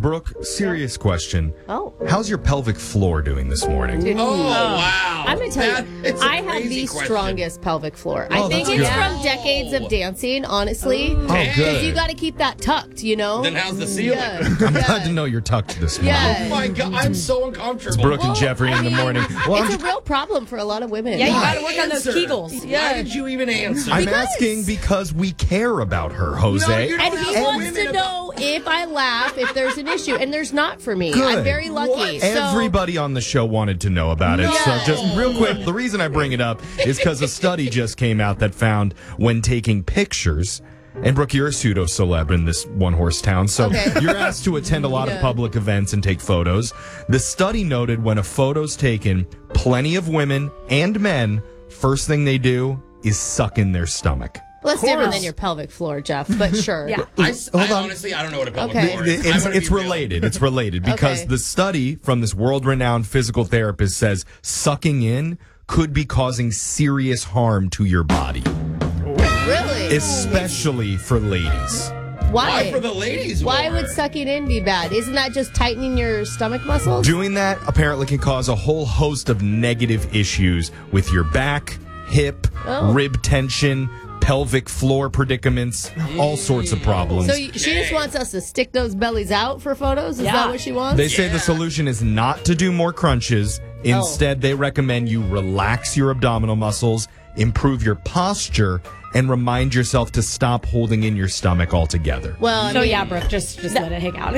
Brooke, serious question. Oh. How's your pelvic floor doing this morning? Wow. I'm going to tell you, I have the strongest pelvic floor. I think it's from decades of dancing, honestly. Oh, good. Because you got to keep that tucked, you know? Then how's the ceiling? Yeah. I'm glad to know you're tucked this morning. Yeah. Oh my God, I'm so uncomfortable. It's Brooke and Jeffrey in the morning. Well, It's a real problem for a lot of women. Yeah, you Why got to work on those answer? Kegels. Why did you even answer? I'm asking because we care about her, Jose. No, you And don't he ask wants women to know if I laugh, if there's an issue. And there's not for me. Good. I'm very lucky. So, Everybody on the show wanted to know about it. So No. just real quick, the reason I bring it up is because a study just came out that found when taking pictures, and Brooke, you're a pseudo-celeb in this one-horse town, so Okay. you're asked to attend a lot of public events and take photos. The study noted when a photo's taken, plenty of women and men, first thing they do is suck in their stomach. well, that's different than your pelvic floor, Jeff, but sure. Yeah. I honestly, I don't know what a pelvic Okay. floor is. I'm gonna It's be real. related. It's related because Okay. the study from this world-renowned physical therapist says sucking in could be causing serious harm to your body, Really? especially for ladies. Why Why? for the ladies? Why more? would sucking in be bad? Isn't that just tightening your stomach muscles? Doing that apparently can cause a whole host of negative issues with your back, hip, rib tension, pelvic floor predicaments, all sorts of problems. So she just wants us to stick those bellies out for photos? Is that what she wants? They say the solution is not to do more crunches. Instead, they recommend you relax your abdominal muscles, improve your posture, and remind yourself to stop holding in your stomach altogether. Well, I So mean, yeah, Brooke, just let it hang out.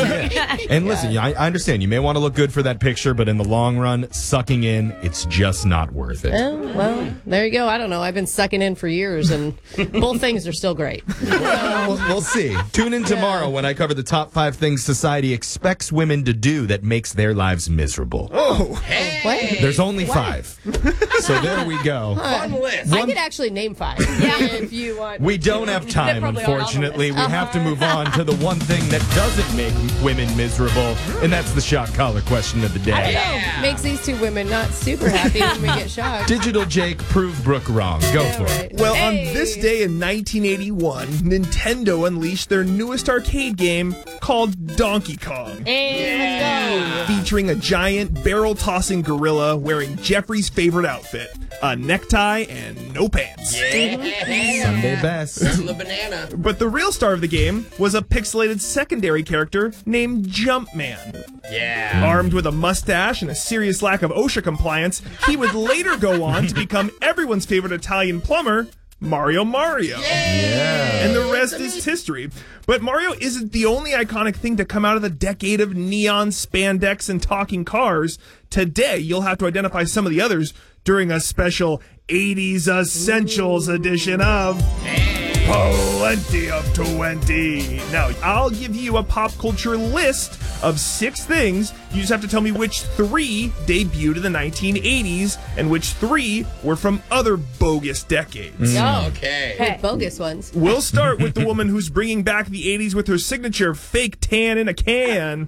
And listen, I understand you may want to look good for that picture, but in the long run, sucking in, it's just not worth it. oh, well, there you go. I don't know. I've been sucking in for years, and both things are still great. We'll see. Tune in tomorrow when I cover the top 5 things society expects women to do that makes their lives miserable. What? There's only 5. So there we go. Fun list. I could actually name 5. Yeah, if you want. We don't have time, probably are on the unfortunately. We have to move on to the one thing that doesn't make women miserable, and that's the shock collar question of the I don't day. know. Makes these two women not super happy when we get shocked. Digital Jake proved Brooke wrong. Go for it. Well, on this day in 1981, Nintendo unleashed their newest arcade game called Donkey Kong, And featuring a giant barrel-tossing gorilla wearing Jeffrey's favorite outfit, a necktie and no pants. Sunday best. The banana. But the real star of the game was a pixelated secondary character named Jumpman. Yeah. Armed with a mustache and a serious lack of OSHA compliance, he would later go on to become everyone's favorite Italian plumber, Mario. Yeah. And the rest is history. But Mario isn't the only iconic thing to come out of the decade of neon, spandex, and talking cars. Today, you'll have to identify some of the others during a special 80s Essentials edition of Plenty of 20. Now, I'll give you a pop culture list of 6 things. You just have to tell me which 3 debuted in the 1980s and which 3 were from other bogus decades. Okay. bogus ones. We'll start with the woman who's bringing back the 80s with her signature fake tan in a can.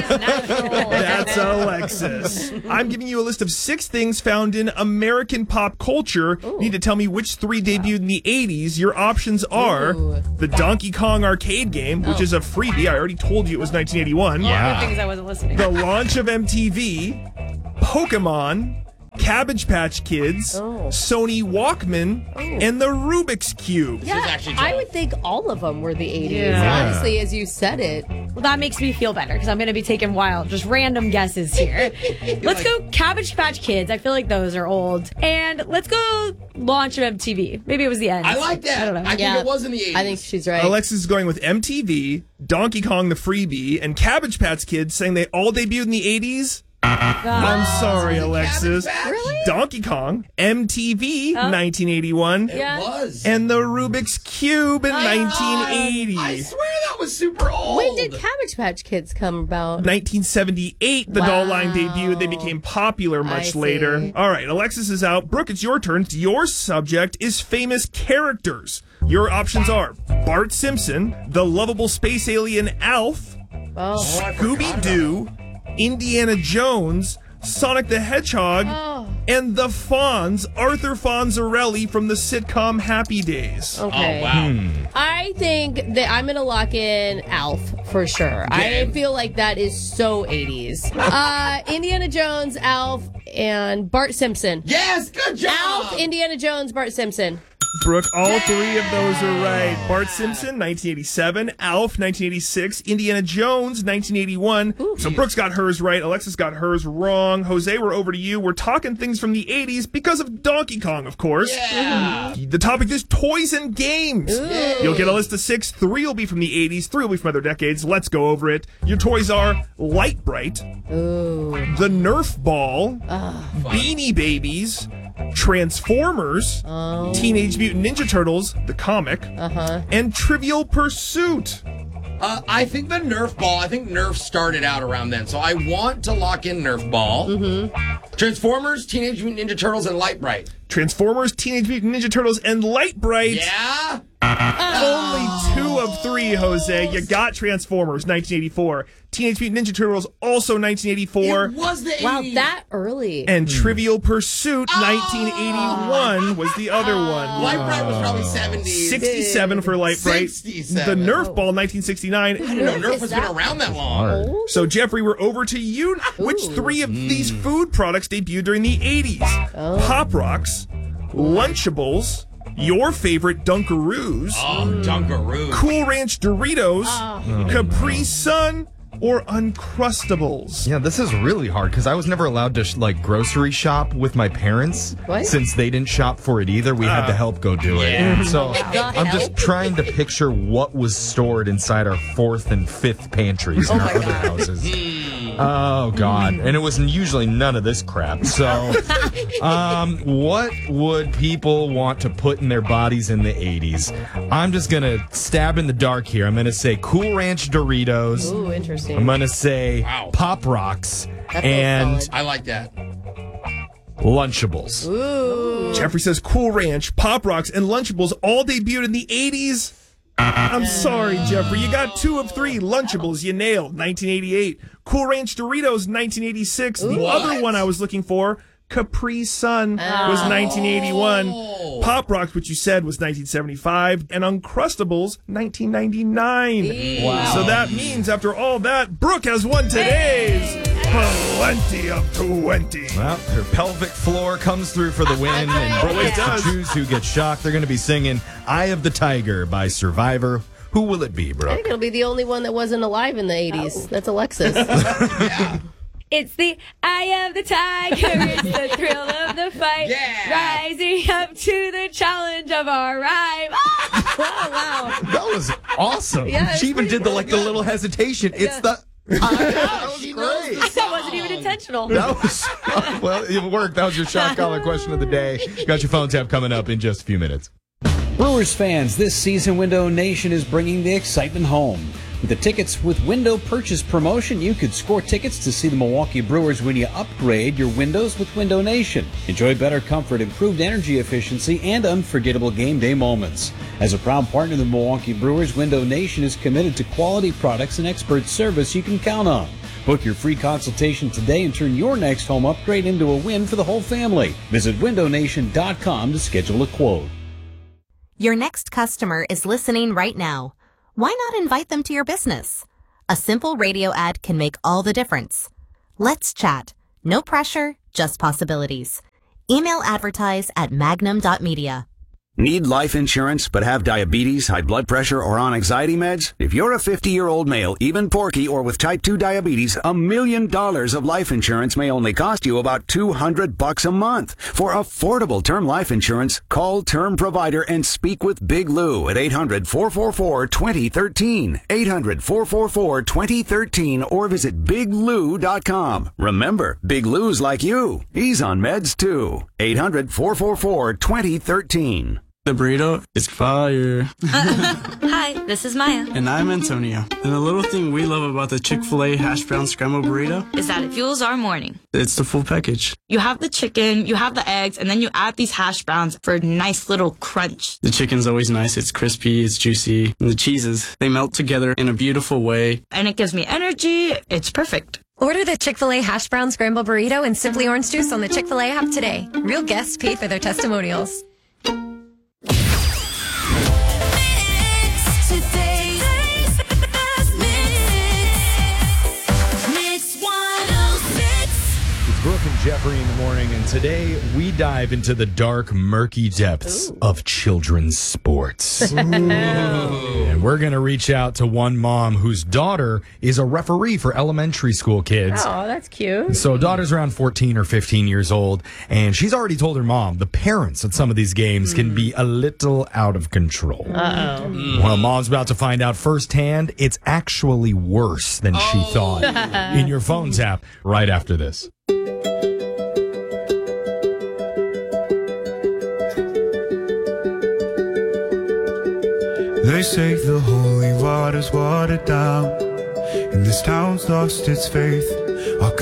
That's Alexis. I'm giving you a list of 6 things found in American pop culture. You need to tell me which 3 debuted in the 80s. Your options are the Donkey Kong arcade game, which is a freebie. I already told you it was 1981. Good things I wasn't listening. The launch of MTV, Pokemon, Cabbage Patch Kids, Sony Walkman, and the Rubik's Cube. Yeah, actually I tough. would think all of them were the 80s. Yeah. Honestly, as you said it. Well, that makes me feel better because I'm going to be taking just random guesses here. Let's go Cabbage Patch Kids. I feel like those are old. And let's go launch of MTV. Maybe it was the end. I like that. I don't know. I think it was in the 80s. I think she's right. Alexis is going with MTV, Donkey Kong the freebie, and Cabbage Patch Kids, saying they all debuted in the 80s. I'm sorry, Alexis. Really? Donkey Kong, MTV, 1981, It was. and the Rubik's Cube in 1980. I swear that was super old. When did Cabbage Patch Kids come about? 1978, the doll line debuted. They became popular I much see. later. All right, Alexis is out. Brooke, it's your turn. Your subject is famous characters. Your options are Bart Simpson, the lovable space alien Alf, Scooby-Doo, Indiana Jones, Sonic the Hedgehog, and the Fonz, Arthur Fonzarelli from the sitcom Happy Days. Okay. Oh, wow. I think that I'm going to lock in Alf for sure. I feel like that is so 80s. Indiana Jones, Alf, and Bart Simpson. Yes, good job. Alf, Indiana Jones, Bart Simpson. Brooke, all three of those are right. Bart Simpson, 1987. Alf, 1986. Indiana Jones, 1981. So Brooke's got hers right. Alexis got hers wrong. Jose, we're over to you. We're talking things from the 80s because of Donkey Kong, of course. Yeah. The topic is toys and games. You'll get a list of 6. 3 will be from the 80s. 3 will be from other decades. Let's go over it. Your toys are Light Bright, the Nerf Ball, Beanie Babies, Transformers, Teenage Mutant Ninja Turtles, the comic, and Trivial Pursuit. I think the Nerf ball, I think Nerf started out around then. So I want to lock in Nerf ball. Transformers, Teenage Mutant Ninja Turtles, and Light Bright. Transformers, Teenage Mutant Ninja Turtles, and Light Bright. Yeah? Only 2 of 3, Jose. You got Transformers, 1984. Teenage Mutant Ninja Turtles, also 1984. It was the 80s. Wow, that early. And Trivial Pursuit, 1981, was the other one. Light Bright was probably 70s. 67 for Light Bright. 67. The Nerf Ball, 1969. I didn't know Nerf has been around that long. So, Jeffrey, we're over to you. Which 3 of these food products debuted during the 80s? Pop Rocks, Lunchables, your favorite Dunkaroos, Dunkaroos. Cool Ranch Doritos, Capri Sun, or Uncrustables? Yeah, this is really hard because I was never allowed to grocery shop with my parents. What? Since they didn't shop for it either. We had to help go do it. So I'm just trying to picture what was stored inside our 4th and 5th pantries in our other houses. Oh, God. And it was usually none of this crap. So what would people want to put in their bodies in the 80s? I'm just going to stab in the dark here. I'm going to say Cool Ranch Doritos. Ooh, interesting. I'm going to say Pop Rocks and I like that. Lunchables. Ooh. Jeffrey says Cool Ranch, Pop Rocks, and Lunchables all debuted in the 80s. I'm sorry, Jeffrey. You got 2 of 3. Lunchables, you nailed. 1988. Cool Ranch Doritos, 1986. The other one I was looking for, Capri Sun, was 1981. Pop Rocks, which you said was 1975. And Uncrustables, 1999. Wow. So that means after all that, Brooke has won today's Plenty of 20. Well, her pelvic floor comes through for the win, and Brooke gets to choose who gets shocked. They're going to be singing Eye of the Tiger by Survivor. Who will it be, I Brooke? think it'll be the only one that wasn't alive in the 80s. That's Alexis. It's the eye of the tiger. It's the thrill of the fight. Yeah. Rising up to the challenge of our rival. Wow. That was awesome. Yeah, She even did the little hesitation. It's the... that was great. That wasn't even intentional. That was... Well, it worked. That was your shot collar question of the day. Got your phone tap coming up in just a few minutes. Brewers fans, this season Window Nation is bringing the excitement home. With the Tickets with Window Purchase promotion, you could score tickets to see the Milwaukee Brewers when you upgrade your windows with Window Nation. Enjoy better comfort, improved energy efficiency, and unforgettable game day moments. As a proud partner of the Milwaukee Brewers, Window Nation is committed to quality products and expert service you can count on. Book your free consultation today and turn your next home upgrade into a win for the whole family. Visit windownation.com to schedule a quote. Your next customer is listening right now. Why not invite them to your business? A simple radio ad can make all the difference. Let's chat. No pressure, just possibilities. Email advertise at magnum.media. Need life insurance but have diabetes, high blood pressure, or on anxiety meds? If you're a 50-year-old male, even porky, or with type 2 diabetes, $1 million of life insurance may only cost you about $200 a month. For affordable term life insurance, call Term Provider and speak with Big Lou at 800-444-2013. 800-444-2013 or visit biglou.com. Remember, Big Lou's like you. He's on meds too. 800-444-2013. The burrito is fire. Hi, this is Maya. And I'm Antonio. And the little thing we love about the Chick-fil-A hash brown scrambled burrito is that it fuels our morning. It's the full package. You have the chicken, you have the eggs, and then you add these hash browns for a nice little crunch. The chicken's always nice. It's crispy, it's juicy. And the cheeses, they melt together in a beautiful way. And it gives me energy. It's perfect. Order the Chick-fil-A Hash Brown Scramble Burrito and Simply Orange Juice on the Chick-fil-A app today. Real guests pay for their testimonials. Brooke and Jeffrey in the morning, and today we dive into the dark, murky depths of children's sports. And we're going to reach out to one mom whose daughter is a referee for elementary school kids. Oh, that's cute. So daughter's around 14 or 15 years old, and she's already told her mom the parents at some of these games can be a little out of control. Uh-oh. Well, mom's about to find out firsthand it's actually worse than she thought. In your phone tap right after this. They say the holy water's watered down, and this town's lost its faith. Our